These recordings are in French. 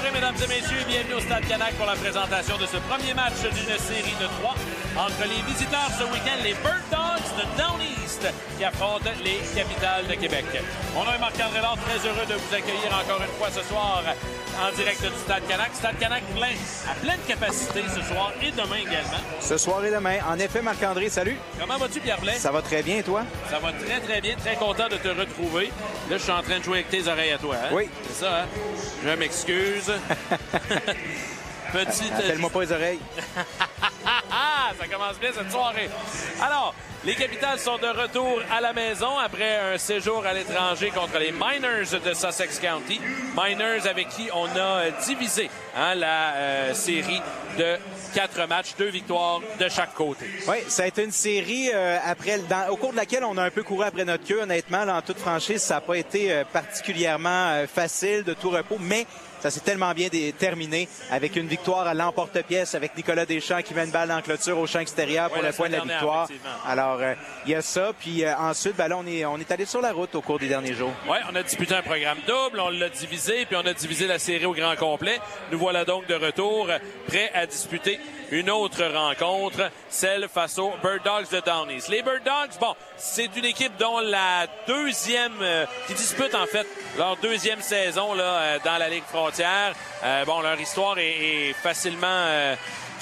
matin, mesdames et messieurs. Bienvenue au Stade Canac pour la présentation de ce premier match d'une série de 3 entre les visiteurs ce week-end, les Bird Dogs de Down East, qui affrontent les Capitals de Québec. Mon nom est Marc-André Lard, très heureux de vous accueillir encore une fois ce soir en direct du Stade Canac. Stade Canac plein, à pleine capacité ce soir et demain également. Ce soir et demain. En effet, Marc-André, salut. Comment vas-tu, Pierre Blais? Ça va très bien, toi? Ça va très, très bien. Très content de te retrouver. Là, je suis en train de jouer avec tes oreilles à toi. Hein? Oui. C'est ça, hein? Je m'excuse. Appelle-moi pas les oreilles. Ça commence bien cette soirée. Alors, les Capitals sont de retour à la maison après un séjour à l'étranger contre les Miners de Sussex County. Miners avec qui on a divisé la série de 4 matchs, 2 victoires de chaque côté. Oui, ça a été une série au cours de laquelle on a un peu couru après notre queue. Honnêtement, là, en toute franchise, ça n'a pas été particulièrement facile de tout repos, mais ça s'est tellement bien terminé avec une victoire à l'emporte-pièce avec Nicolas Deschamps qui met une balle en clôture au champ extérieur pour le point de la victoire. Alors, il y a ça. Puis ensuite, là, on est allé sur la route au cours des derniers jours. Oui, on a disputé un programme double, on l'a divisé, puis on a divisé la série au grand complet. Nous voilà donc de retour, prêts à disputer une autre rencontre, celle face aux Bird Dogs de Down East. Les Bird Dogs, bon, c'est une équipe dont la deuxième, qui dispute en fait leur deuxième saison là, dans la Ligue frontière. Leur histoire est facilement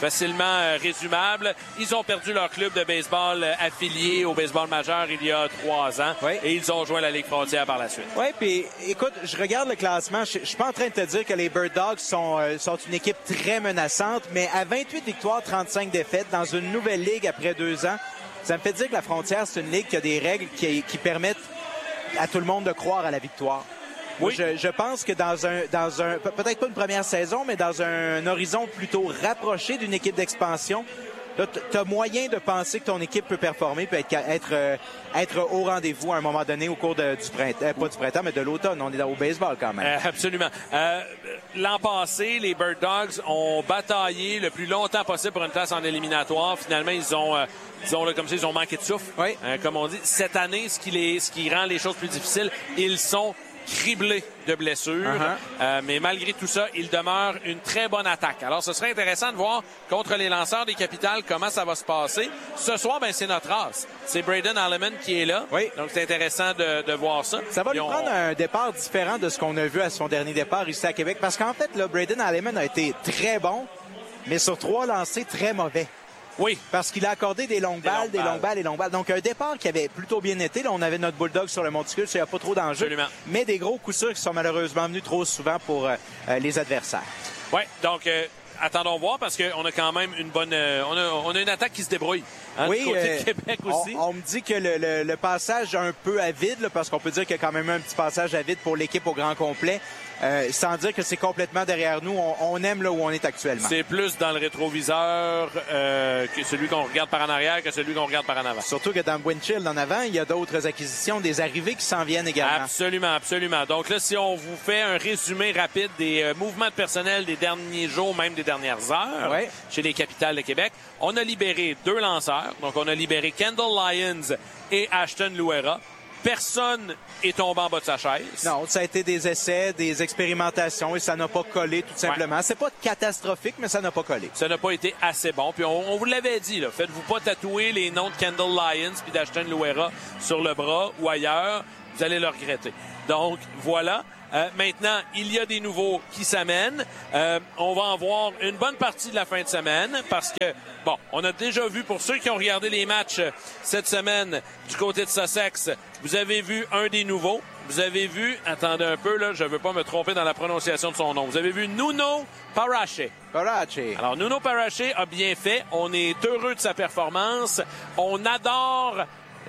résumable. Ils ont perdu leur club de baseball affilié au baseball majeur il y a 3 ans. Oui. Et ils ont joué à la Ligue frontière par la suite. Oui, puis écoute, je regarde le classement. Je suis pas en train de te dire que les Bird Dogs sont une équipe très menaçante, mais à 28 victoires, 35 défaites dans une nouvelle ligue après 2 ans, ça me fait dire que la frontière, c'est une ligue qui a des règles qui permettent à tout le monde de croire à la victoire. Oui. Je pense que dans un peut-être pas une première saison, mais dans un horizon plutôt rapproché d'une équipe d'expansion, tu as moyen de penser que ton équipe peut performer, peut être au rendez-vous à un moment donné au cours du printemps, pas du printemps, mais de l'automne. On est au baseball quand même. Absolument. L'an passé, les Bird Dogs ont bataillé le plus longtemps possible pour une place en éliminatoire. Finalement, ils ont manqué de souffle, oui. Comme on dit. Cette année, ce qui rend les choses plus difficiles, ils sont criblés de blessures. Mais malgré tout ça, il demeure une très bonne attaque. Alors, ce serait intéressant de voir contre les lanceurs des Capitals comment ça va se passer. Ce soir, c'est notre race. C'est Braden Alleman qui est là. Oui. Donc, c'est intéressant de voir ça. Ça va lui prendre un départ différent de ce qu'on a vu à son dernier départ ici à Québec. Parce qu'en fait, là, Braden Alleman a été très bon, mais sur 3 lancers, très mauvais. Oui. Parce qu'il a accordé des longues balles. Donc, un départ qui avait plutôt bien été. Là, on avait notre Bulldog sur le monticule, ça n'y a pas trop d'enjeu. Absolument. Mais des gros coups sûrs qui sont malheureusement venus trop souvent pour les adversaires. Oui, donc attendons voir parce qu'on a quand même une bonne... on a une attaque qui se débrouille. Oui, du côté de Québec aussi. On me dit que le passage un peu à vide, là, parce qu'on peut dire qu'il y a quand même un petit passage à vide pour l'équipe au grand complet, sans dire que c'est complètement derrière nous. On aime là où on est actuellement. C'est plus dans le rétroviseur que celui qu'on regarde par en arrière que celui qu'on regarde par en avant. Surtout que dans Windshield en avant, il y a d'autres acquisitions, des arrivées qui s'en viennent également. Absolument, absolument. Donc là, si on vous fait un résumé rapide des mouvements de personnel des derniers jours, même des dernières heures, chez les Capitals de Québec, on a libéré 2 lanceurs. Donc, on a libéré Kendall Lyons et Ashton Luera. Personne est tombé en bas de sa chaise. Non, ça a été des essais, des expérimentations et ça n'a pas collé tout simplement. C'est pas catastrophique, mais ça n'a pas collé. Ça n'a pas été assez bon. Puis on vous l'avait dit, là, faites-vous pas tatouer les noms de Kendall Lyons puis d'Ashton Luera sur le bras ou ailleurs. Vous allez le regretter. Donc, voilà. Maintenant, il y a des nouveaux qui s'amènent. On va en voir une bonne partie de la fin de semaine parce que, on a déjà vu, pour ceux qui ont regardé les matchs cette semaine du côté de Sussex, vous avez vu un des nouveaux. Vous avez vu, attendez un peu, là, je ne veux pas me tromper dans la prononciation de son nom. Vous avez vu Nuno Parache. Alors, Nuno Parache a bien fait. On est heureux de sa performance. On adore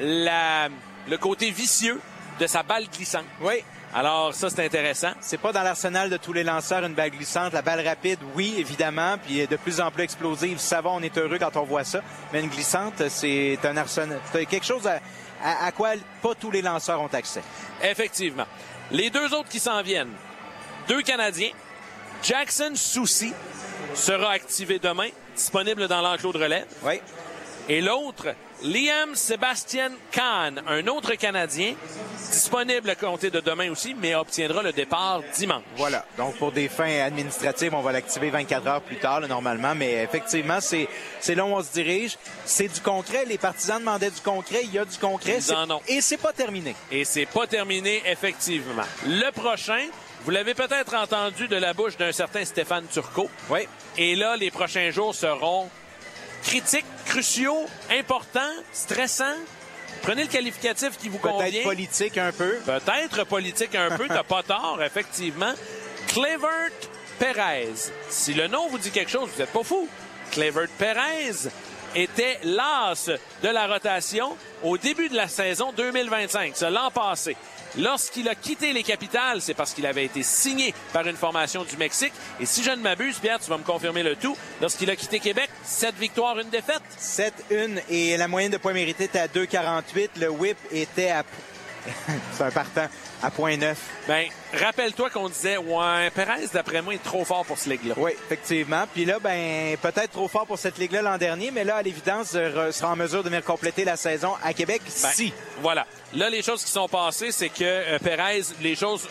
le côté vicieux de sa balle glissante. Oui. Alors, ça, c'est intéressant. C'est pas dans l'arsenal de tous les lanceurs une balle glissante. La balle rapide, oui, évidemment, puis de plus en plus explosive. Ça va, on est heureux quand on voit ça. Mais une glissante, c'est un arsenal. C'est quelque chose à quoi pas tous les lanceurs ont accès. Effectivement. Les 2 autres qui s'en viennent, 2 Canadiens. Jackson Soucy sera activé demain, disponible dans l'enclos de relève. Oui. Et l'autre, Liam Sebastian Kahn, un autre Canadien, disponible à compter de demain aussi, mais obtiendra le départ dimanche. Voilà. Donc, pour des fins administratives, on va l'activer 24 heures plus tard, là, normalement. Mais effectivement, c'est là où on se dirige. C'est du concret. Les partisans demandaient du concret. Il y a du concret. Et c'est pas terminé. Et c'est pas terminé, effectivement. Le prochain, vous l'avez peut-être entendu de la bouche d'un certain Stéphane Turcot. Oui. Et là, les prochains jours seront critiques, cruciaux, importants, stressants. Prenez le qualificatif qui vous convient. Peut-être politique un peu. Peut-être politique un peu, t'as pas tort, effectivement. Clevert Perez. Si le nom vous dit quelque chose, vous n'êtes pas fou. Clevert Perez était l'as de la rotation au début de la saison 2025, c'est l'an passé. Lorsqu'il a quitté les Capitals, c'est parce qu'il avait été signé par une formation du Mexique. Et si je ne m'abuse, Pierre, tu vas me confirmer le tout, lorsqu'il a quitté Québec, 7 victoires, 1 défaite. 7-1 et la moyenne de points mérités était à 2,48. Le whip était à... c'est un partant, à 0,9. Bien, rappelle-toi qu'on disait, ouais, Perez, d'après moi, est trop fort pour ce ligue-là. Oui, effectivement. Puis là, ben peut-être trop fort pour cette ligue-là l'an dernier, mais là, à l'évidence, sera en mesure de venir compléter la saison à Québec si. Voilà. Là, les choses qui sont passées, c'est que Perez, les choses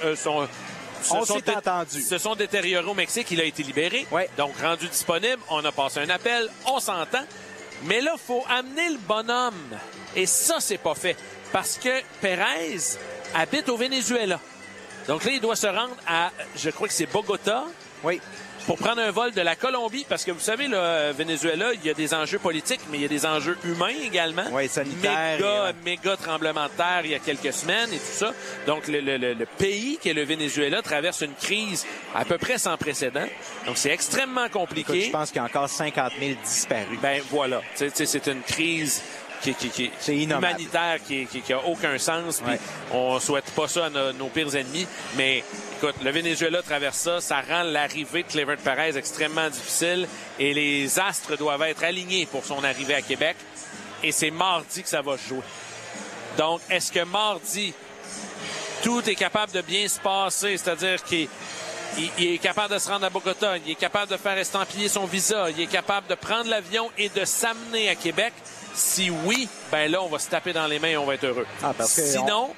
se sont détériorées au Mexique. Il a été libéré. Ouais. Donc, rendu disponible, on a passé un appel, on s'entend. Mais là, il faut amener le bonhomme. Et ça, c'est pas fait. Parce que Perez habite au Venezuela. Donc là, il doit se rendre à, je crois que c'est Bogota. Oui. Pour prendre un vol de la Colombie, parce que vous savez, le Venezuela, il y a des enjeux politiques, mais il y a des enjeux humains également. Oui, sanitaire. Méga tremblement de terre il y a quelques semaines et tout ça. Donc, le pays qui est le Venezuela traverse une crise à peu près sans précédent. Donc, c'est extrêmement compliqué. Écoute, je pense qu'il y a encore 50 000 disparus. Ben voilà. C'est une crise qui est humanitaire, qui a aucun sens. Puis on souhaite pas ça à nos pires ennemis. Mais écoute, le Venezuela traverse ça. Ça rend l'arrivée de Clevert Perez extrêmement difficile. Et les astres doivent être alignés pour son arrivée à Québec. Et c'est mardi que ça va se jouer. Donc, est-ce que mardi, tout est capable de bien se passer? C'est-à-dire qu'il est capable de se rendre à Bogota, il est capable de faire estampiller son visa, il est capable de prendre l'avion et de s'amener à Québec? Si oui, ben là, on va se taper dans les mains et on va être heureux. Sinon,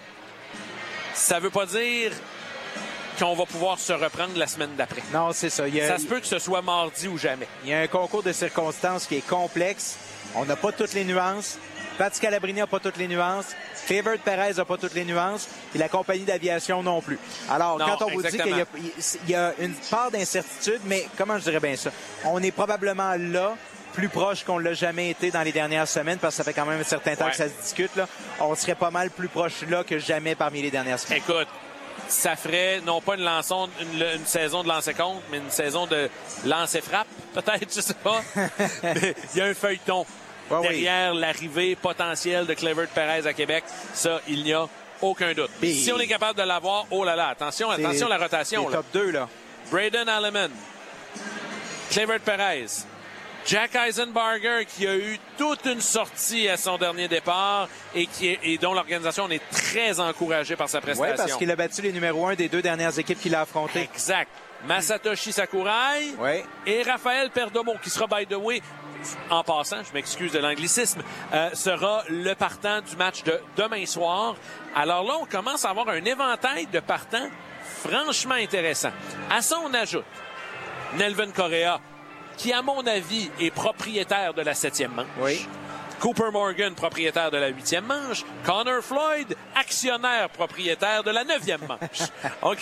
ça veut pas dire qu'on va pouvoir se reprendre la semaine d'après. Non, c'est ça. Ça se peut que ce soit mardi ou jamais. Il y a un concours de circonstances qui est complexe. On n'a pas toutes les nuances. Pat Scalabrini n'a pas toutes les nuances. Clevert Perez n'a pas toutes les nuances. Et la compagnie d'aviation non plus. Alors, quand on vous dit qu'il y a une part d'incertitude, mais comment je dirais bien ça? On est probablement là, plus proche qu'on l'a jamais été dans les dernières semaines, parce que ça fait quand même un certain temps que ça se discute. Là. On serait pas mal plus proche là que jamais parmi les dernières semaines. Écoute, ça ferait non pas une saison de lancer-compte, mais une saison de lancer-frappe, peut-être, je sais pas. Il y a un feuilleton derrière l'arrivée potentielle de Clevert Perez à Québec. Ça, il n'y a aucun doute. Si on est capable de l'avoir, oh là là, attention à la rotation. C'est top 2, là. Braden Alleman, Clevert Perez, Jack Eisenbarger, qui a eu toute une sortie à son dernier départ et dont l'organisation est très encouragée par sa prestation. Oui, parce qu'il a battu les numéros 1 des 2 dernières équipes qu'il a affrontées. Exact. Masatoshi Sakurai et Raphaël Perdomo, qui sera, by the way, en passant, je m'excuse de l'anglicisme, sera le partant du match de demain soir. Alors là, on commence à avoir un éventail de partants franchement intéressant. À ça, on ajoute Nelvin Correa, qui, à mon avis, est propriétaire de la 7e manche. Oui. Cooper Morgan, propriétaire de la 8e manche. Connor Floyd, actionnaire propriétaire de la 9e manche. OK?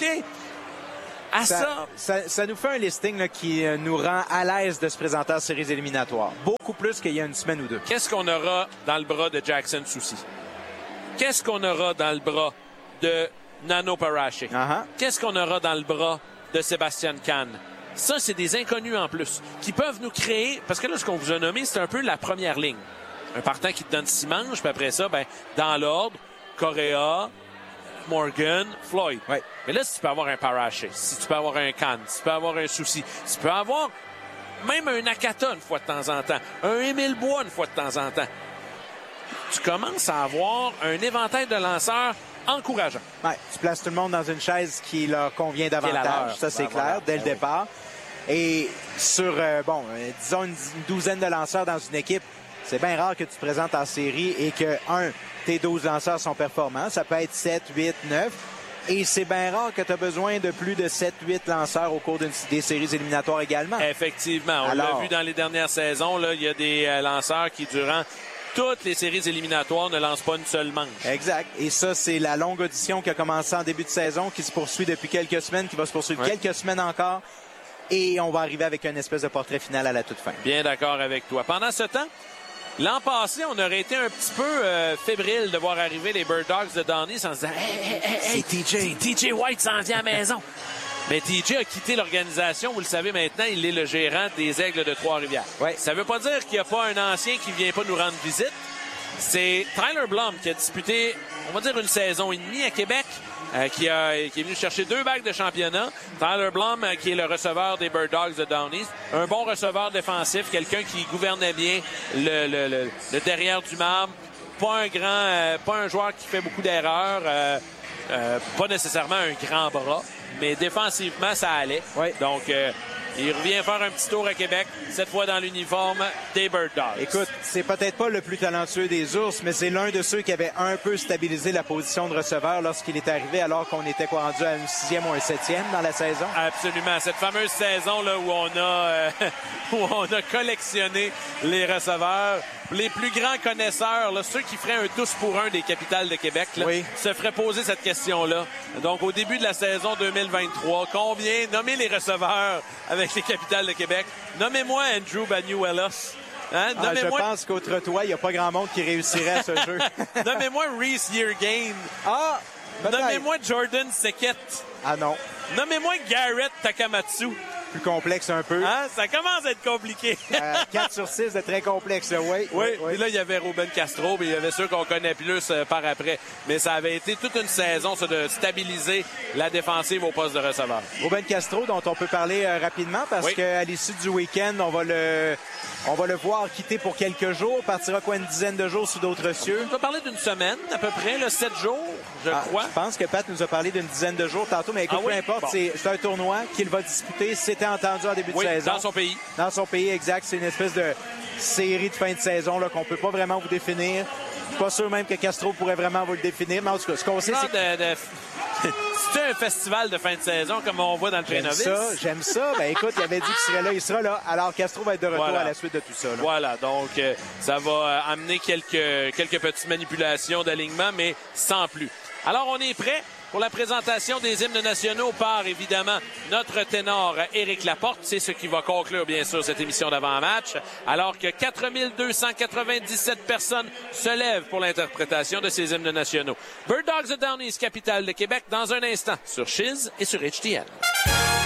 Ça nous fait un listing là, qui nous rend à l'aise de se présenter en séries éliminatoires. Beaucoup plus qu'il y a une semaine ou deux. Qu'est-ce qu'on aura dans le bras de Jackson Soucy? Qu'est-ce qu'on aura dans le bras de Nano Parache? Qu'est-ce qu'on aura dans le bras de Sébastien Kahn? Ça, c'est des inconnus en plus qui peuvent nous créer... Parce que là, ce qu'on vous a nommé, c'est un peu la première ligne. Un partant qui te donne 6 manches, puis après ça, ben, dans l'ordre, Correa, Morgan, Floyd. Ouais. Mais là, si tu peux avoir un Parache, si tu peux avoir un Kahn, si tu peux avoir un Soucy, si tu peux avoir même un Nakata une fois de temps en temps, un Émile Bois une fois de temps en temps, tu commences à avoir un éventail de lanceurs encourageant. Ouais, tu places tout le monde dans une chaise qui leur convient davantage. Ça, c'est clair, dès le départ. Et sur, disons, une douzaine de lanceurs dans une équipe, C'est bien rare que tu te présentes en série et que, tes 12 lanceurs sont performants. Ça peut être 7, 8, 9. Et c'est bien rare que tu as besoin de plus de 7-8 lanceurs au cours des séries éliminatoires également. Effectivement. On l'a vu dans les dernières saisons. Là, il y a des lanceurs qui, durant toutes les séries éliminatoires, ne lancent pas une seule manche. Exact. Et ça, c'est la longue audition qui a commencé en début de saison, qui se poursuit depuis quelques semaines, qui va se poursuivre quelques semaines encore. Et on va arriver avec une espèce de portrait final à la toute fin. Bien d'accord avec toi. Pendant ce temps, l'an passé, on aurait été un petit peu fébrile de voir arriver les Bird Dogs de Downey en se disant hey, TJ White s'en vient à la maison. Mais TJ a quitté l'organisation. Vous le savez maintenant, il est le gérant des Aigles de Trois-Rivières. Ouais. Ça ne veut pas dire qu'il n'y a pas un ancien qui ne vient pas nous rendre visite. C'est Tyler Blum qui a disputé, on va dire, une saison et demie à Québec, qui est venu chercher 2 bagues de championnat. Tyler Blum, qui est le receveur des Bird Dogs de Downey. Un bon receveur défensif, quelqu'un qui gouvernait bien le derrière du marbre. Pas un joueur qui fait beaucoup d'erreurs. Pas nécessairement un grand bras, mais défensivement, ça allait. Oui. Donc, il revient faire un petit tour à Québec, cette fois dans l'uniforme des Bird Dogs. Écoute, c'est peut-être pas le plus talentueux des Ours, mais c'est l'un de ceux qui avait un peu stabilisé la position de receveur lorsqu'il est arrivé, alors qu'on était rendu à une 6e ou un 7e dans la saison. Absolument. Cette fameuse saison là où on a collectionné les receveurs. Les plus grands connaisseurs, là, ceux qui feraient un tous pour un des capitales de Québec, là, se feraient poser cette question-là. Donc, au début de la saison 2023, nommez les receveurs avec les capitales de Québec. Nommez-moi Andrew Banuelos. Hein? Je pense qu'autre toi, il n'y a pas grand monde qui réussirait à ce jeu. Nommez-moi Reese Yeargain. Nommez-moi Jordan Sequette. Ah non. Nommez-moi Garrett Takamatsu. Plus complexe un peu. Hein? Ça commence à être compliqué. 4 sur 6 de très complexe, là, oui. Puis là, il y avait Ruben Castro, mais il y avait ceux qu'on connaît plus par après. Mais ça avait été toute une saison, ça, de stabiliser la défensive au poste de receveur. Ruben Castro, dont on peut parler rapidement, parce qu'à l'issue du week-end, on va le voir quitter pour quelques jours. Partira une dizaine de jours sous d'autres cieux. On va parler d'une semaine, à peu près, 7 jours, je crois. Je pense que Pat nous a parlé d'une dizaine de jours tantôt, mais écoute, peu importe, c'est un tournoi qu'il va disputer. C'était entendu en début de saison. Dans son pays. Dans son pays, exact. C'est une espèce de série de fin de saison là, qu'on peut pas vraiment vous définir. Je suis pas sûr même que Castro pourrait vraiment vous le définir, mais en tout cas, ce qu'on sait, c'est... C'est un festival de fin de saison, comme on voit dans le pré-novice. J'aime ça. Ben écoute, il avait dit qu'il serait là, il sera là. Alors, Castro va être de retour à la suite de tout ça. Là. Voilà, donc ça va amener quelques petites manipulations d'alignement, mais sans plus. Alors, on est prêt pour la présentation des hymnes nationaux par, évidemment, notre ténor Éric Laporte. C'est ce qui va conclure, bien sûr, cette émission d'avant-match. Alors que 4297 personnes se lèvent pour l'interprétation de ces hymnes nationaux. Bird Dogs de Downey, capitale de Québec, dans un instant, sur Chiz et sur HTL.